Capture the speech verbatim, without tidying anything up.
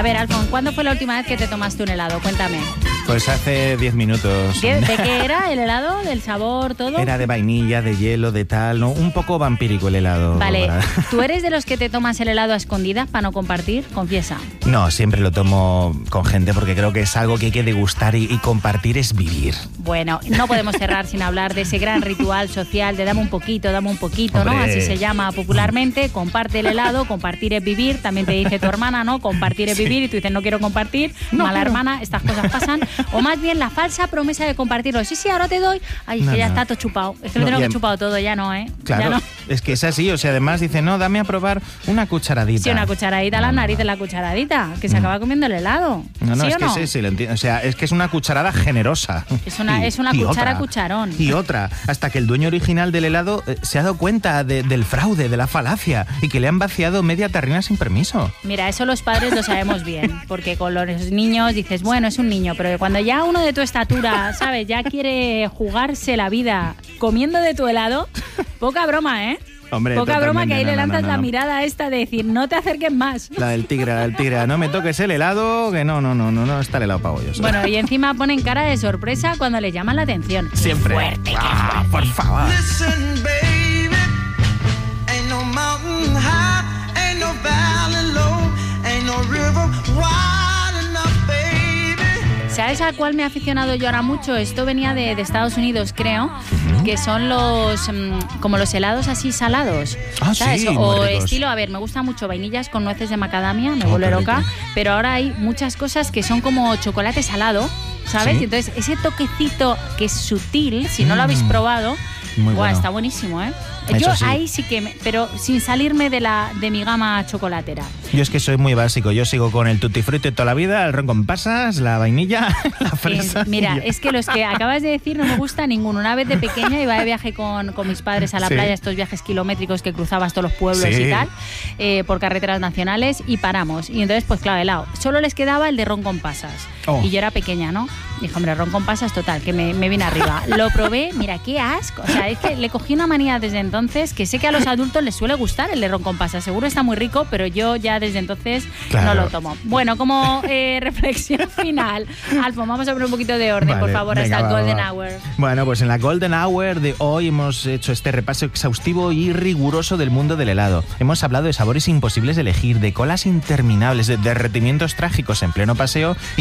A ver, Alfon, ¿cuándo fue la última vez que te tomaste un helado? Cuéntame. Pues hace diez minutos. ¿De, ¿De qué era el helado? ¿Del sabor, todo? Era de vainilla, de hielo, de tal, ¿no? Un poco vampírico el helado. Vale, para... ¿tú eres de los que te tomas el helado a escondidas para no compartir? Confiesa. No, siempre lo tomo con gente porque creo que es algo que hay que degustar y, y compartir es vivir. Bueno, no podemos cerrar sin hablar de ese gran ritual social de dame un poquito, dame un poquito, Hombre. ¿no? Así se llama popularmente, comparte el helado, compartir es vivir, también te dice tu hermana, ¿no? Compartir es vivir y tú dices no quiero compartir, No, mala pero... hermana, estas cosas pasan. O más bien la falsa promesa de compartirlo. Sí, sí, ahora te doy. Ay, es no, que ya no. está todo chupado. Es que lo No, tengo ya... que chupado todo, ya no, ¿eh? Claro, ya no. Es que es así, o sea, además dice, no, dame a probar una cucharadita. Sí, una cucharadita a no, las no, narices, no. la cucharadita, que se acaba comiendo el helado. No, no, ¿Sí es o que no? sí, sí, lo entiendo. O sea, es que es una cucharada generosa. Es una, y, es una y cuchara otra, cucharón. Y otra, hasta que el dueño original del helado eh, se ha dado cuenta de, del fraude, de la falacia, y que le han vaciado media tarrina sin permiso. Mira, eso los padres lo sabemos bien, porque con los niños dices, bueno, es un niño, pero cuando ya uno de tu estatura, ¿sabes? Ya quiere jugarse la vida comiendo de tu helado, poca broma, ¿eh? Hombre, Poca broma que ahí no, le no, lanzas no, no, la no. mirada esta de decir, no te acerques más. La del tigre, la del tigre. No me toques el helado, que no, no, no, no, no está el helado pago yo. Bueno, y encima ponen cara de sorpresa cuando les llaman la atención. Siempre. Qué fuerte, qué Ah, por favor. Listen, baby, ain't no mountain high, ain't no valley low, ain't no river wide enough, baby. ¿Sabes a cuál me he aficionado yo ahora mucho? Esto venía de, de Estados Unidos, creo, que son los mmm, como los helados así salados. Ah, ¿sabes? sí, O muy ricos. estilo, a ver, me gusta mucho vainillas con nueces de macadamia, me Oh, vuelve qué loca, rico. pero ahora hay muchas cosas que son como chocolate salado, ¿sabes? Sí. Y entonces ese toquecito que es sutil, si no lo habéis Mm. probado, Muy buah, bueno. está buenísimo, ¿eh? Eso Yo sí. ahí sí que, me, pero sin salirme de la de mi gama chocolatera. Yo es que soy muy básico. Yo sigo con el tutti frutti toda la vida, el ron con pasas, la vainilla, la fresa. Eh, mira, y ya. es que los que acabas de decir no me gusta ninguno. Una vez de pequeña iba de viaje con, con mis padres a la Sí. playa, estos viajes kilométricos que cruzabas todos los pueblos Sí. y tal, eh, por carreteras nacionales, y paramos. Y entonces, pues claro, helado. Solo les quedaba el de ron con pasas. Oh. Y yo era pequeña, ¿no? Dije, hombre, ron con pasas total, que me, me vine arriba. Lo probé, mira, qué asco. O sea, es que le cogí una manía desde entonces, que sé que a los adultos les suele gustar el de ron con pasas. Seguro está muy rico, pero yo ya desde entonces Claro. no lo tomo. Bueno, como eh, reflexión final, Alfon, vamos a poner un poquito de orden, Vale, por favor, a venga, esta va, Golden va. Hour. Bueno, pues en la Golden Hour de hoy hemos hecho este repaso exhaustivo y riguroso del mundo del helado. Hemos hablado de sabores imposibles de elegir, de colas interminables, de derretimientos trágicos en pleno paseo